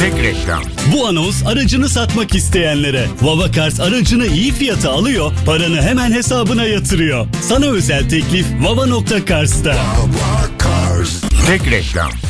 Tek reklam. Bu anons aracını satmak isteyenlere. Vava Cars aracını iyi fiyata alıyor, paranı hemen hesabına yatırıyor. Sana özel teklif Vava.Cars'ta. Tek reklam.